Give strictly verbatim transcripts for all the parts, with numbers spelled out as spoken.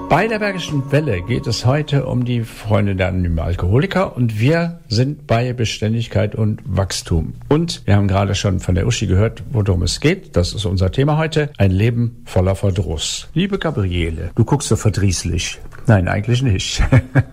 Bei der Bergischen Welle geht es heute um die Freunde der anonymen Alkoholiker und wir sind bei Beständigkeit und Wachstum. Und wir haben gerade schon von der Uschi gehört, worum es geht. Das ist unser Thema heute. Ein Leben voller Verdruss. Liebe Gabriele, du guckst so verdrießlich. Nein, eigentlich nicht.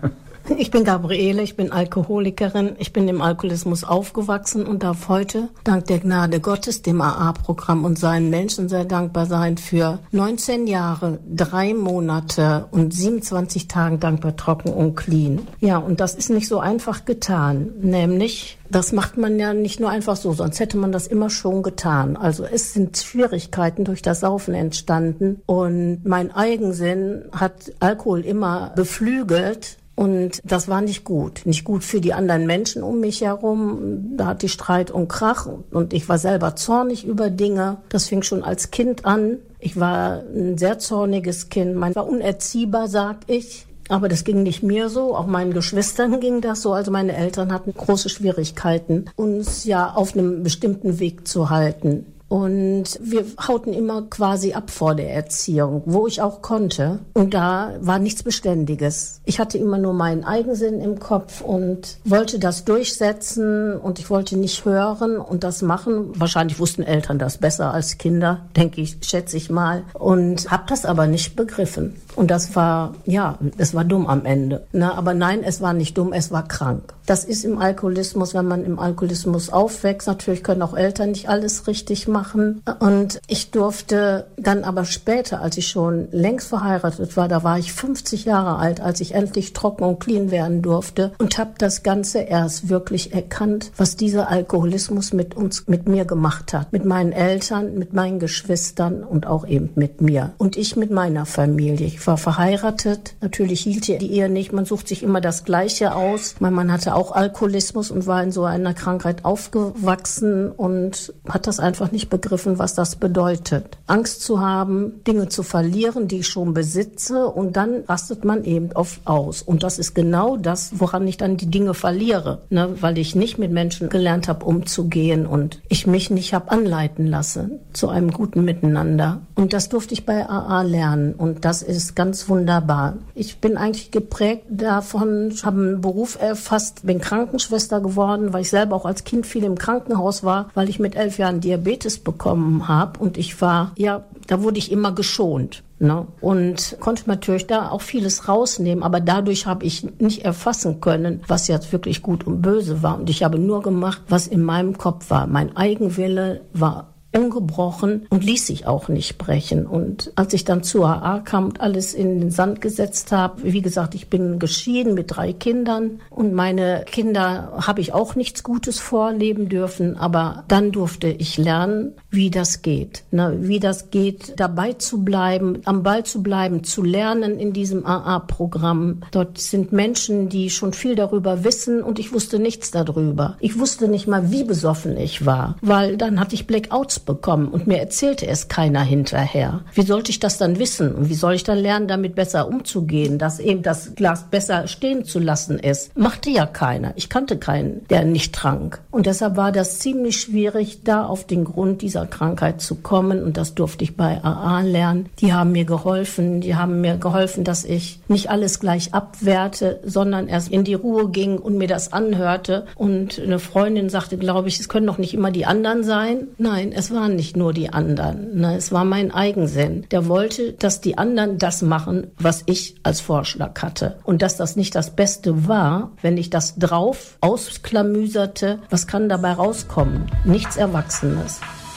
Ich bin Gabriele, ich bin Alkoholikerin, ich bin im Alkoholismus aufgewachsen und darf heute, dank der Gnade Gottes, dem A A-Programm und seinen Menschen sehr dankbar sein für neunzehn Jahre, drei Monate und siebenundzwanzig Tagen dankbar trocken und clean. Ja, und das ist nicht so einfach getan, nämlich... Das macht man ja nicht nur einfach so, sonst hätte man das immer schon getan. Also es sind Schwierigkeiten durch das Saufen entstanden und mein Eigensinn hat Alkohol immer beflügelt. Und das war nicht gut. Nicht gut für die anderen Menschen um mich herum. Da hatte ich Streit und Krach und ich war selber zornig über Dinge. Das fing schon als Kind an. Ich war ein sehr zorniges Kind. Man war unerziehbar, sag ich. Aber das ging nicht mir so, auch meinen Geschwistern ging das so. Also meine Eltern hatten große Schwierigkeiten, uns ja auf einem bestimmten Weg zu halten. Und wir hauten immer quasi ab vor der Erziehung, wo ich auch konnte. Und da war nichts Beständiges. Ich hatte immer nur meinen Eigensinn im Kopf und wollte das durchsetzen und ich wollte nicht hören und das machen. Wahrscheinlich wussten Eltern das besser als Kinder, denke ich, schätze ich mal. Und habe das aber nicht begriffen. Und das war, ja, es war dumm am Ende. Na, aber nein, es war nicht dumm, es war krank. Das ist im Alkoholismus, wenn man im Alkoholismus aufwächst. Natürlich können auch Eltern nicht alles richtig machen. Und ich durfte dann aber später, als ich schon längst verheiratet war, da war ich fünfzig Jahre alt, als ich endlich trocken und clean werden durfte und habe das Ganze erst wirklich erkannt, was dieser Alkoholismus mit uns, mit mir gemacht hat. Mit meinen Eltern, mit meinen Geschwistern und auch eben mit mir. Und ich mit meiner Familie. Ich war verheiratet. Natürlich hielt die Ehe nicht. Man sucht sich immer das Gleiche aus. Mein Mann hatte auch Alkoholismus und war in so einer Krankheit aufgewachsen und hat das einfach nicht begriffen, was das bedeutet. Angst zu haben, Dinge zu verlieren, die ich schon besitze und dann rastet man eben oft aus. Und das ist genau das, woran ich dann die Dinge verliere, ne? Weil ich nicht mit Menschen gelernt habe, umzugehen und ich mich nicht habe anleiten lassen zu einem guten Miteinander. Und das durfte ich bei A A lernen und das ist ganz wunderbar. Ich bin eigentlich geprägt davon, ich habe einen Beruf erfasst, bin Krankenschwester geworden, weil ich selber auch als Kind viel im Krankenhaus war, weil ich mit elf Jahren Diabetes bekommen habe und ich war, ja, da wurde ich immer geschont. Ne? Und konnte natürlich da auch vieles rausnehmen, aber dadurch habe ich nicht erfassen können, was jetzt wirklich gut und böse war. Und ich habe nur gemacht, was in meinem Kopf war. Mein Eigenwille war ungebrochen und ließ sich auch nicht brechen. Und als ich dann zur A A kam und alles in den Sand gesetzt habe, wie gesagt, ich bin geschieden mit drei Kindern und meine Kinder habe ich auch nichts Gutes vorleben dürfen, aber dann durfte ich lernen, wie das geht. Ne? Wie das geht, dabei zu bleiben, am Ball zu bleiben, zu lernen in diesem A A-Programm. Dort sind Menschen, die schon viel darüber wissen und ich wusste nichts darüber. Ich wusste nicht mal, wie besoffen ich war, weil dann hatte ich Blackouts bekommen und mir erzählte es keiner hinterher. Wie sollte ich das dann wissen und wie soll ich dann lernen, damit besser umzugehen, dass eben das Glas besser stehen zu lassen ist? Machte ja keiner. Ich kannte keinen, der nicht trank. Und deshalb war das ziemlich schwierig, da auf den Grund dieser Krankheit zu kommen und das durfte ich bei A A lernen. Die haben mir geholfen, die haben mir geholfen, dass ich nicht alles gleich abwerte, sondern erst in die Ruhe ging und mir das anhörte und eine Freundin sagte, glaube ich, es können doch nicht immer die anderen sein. Nein, es waren nicht nur die anderen. Ne? Es war mein Eigensinn. Der wollte, dass die anderen das machen, was ich als Vorschlag hatte. Und dass das nicht das Beste war, wenn ich das drauf ausklamüserte, was kann dabei rauskommen? Nichts Erwachsenes.